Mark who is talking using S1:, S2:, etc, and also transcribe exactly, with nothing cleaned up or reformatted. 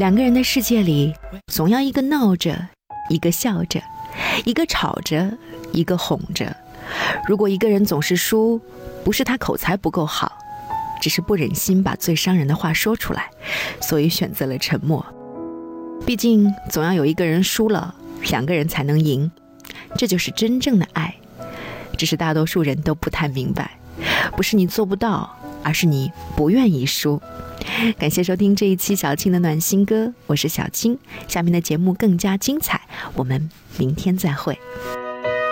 S1: 两个人的世界里，总要一个闹着，一个笑着，一个吵着，一个哄着。如果一个人总是输，不是他口才不够好，只是不忍心把最伤人的话说出来，所以选择了沉默。毕竟总要有一个人输了，两个人才能赢，这就是真正的爱。只是大多数人都不太明白，不是你做不到，而是你不愿意输。感谢收听这一期小青的暖心歌，我是小青，下面的节目更加精彩，我们明天再会。